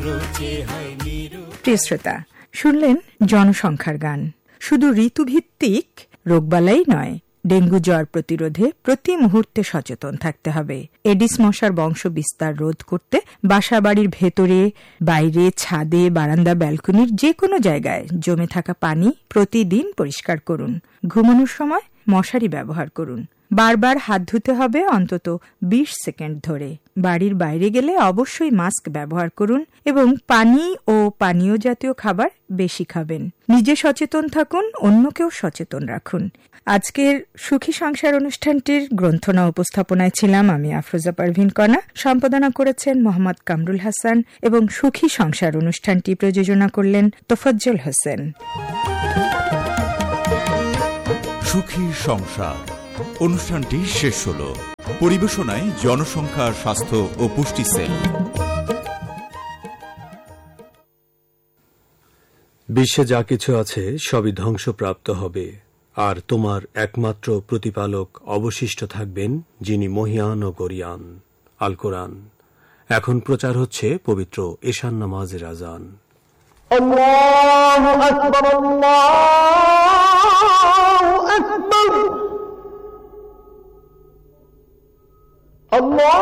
প্রিয় শ্রোতা, শুনলেন জনসংখ্যার গান। শুধু ঋতুভিত্তিক রোগবালাই নয়, ডেঙ্গু জ্বর প্রতিরোধে প্রতি মুহূর্তে সচেতন থাকতে হবে। এডিস মশার বংশ বিস্তার রোধ করতে বাসাবাড়ির ভেতরে, বাইরে, ছাদে, বারান্দা, ব্যালকনির যে কোনো জায়গায় জমে থাকা পানি প্রতিদিন পরিষ্কার করুন। ঘুমানোর সময় মশারি ব্যবহার করুন। বারবার হাত ধুতে হবে অন্তত 20 সেকেন্ড ধরে। বাড়ির বাইরে গেলে অবশ্যই মাস্ক ব্যবহার করুন এবং পানি ও পানীয় জাতীয় খাবার বেশি খাবেন। নিজে সচেতন থাকুন, অন্যকেও সচেতন রাখুন। আজকের সুখী সংসার অনুষ্ঠানটির গ্রন্থনা উপস্থাপনায় ছিলাম আমি আফরোজা পারভিন কণা। সম্পাদনা করেছেন মোহাম্মদ কামরুল হাসান এবং সুখী সংসার অনুষ্ঠানটি প্রযোজনা করলেন তোফাজ্জল হোসেন। সুখী সংসার অনুষ্ঠানটি শেষ হল। পরিবেশনায় জনসংখ্যা, স্বাস্থ্য ও পুষ্টি সেল। বিশ্বে যা কিছু আছে সবই ধ্বংসপ্রাপ্ত হবে, আর তোমার একমাত্র প্রতিপালক অবশিষ্ট থাকবেন, যিনি মহিয়ান ও গরিয়ান। আল কোরআন। এখন প্রচার হচ্ছে পবিত্র এশান নামাজের আজান। আল্লাহু আকবার, আল্লাহু আকবার, আল্লাহ।